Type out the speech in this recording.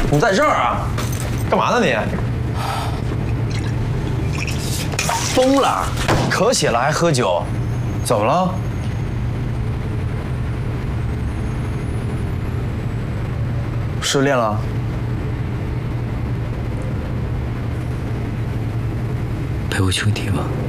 你在这儿啊？干嘛呢你？疯了？渴血了还喝酒？怎么了？失恋了？ 陪我去个地方。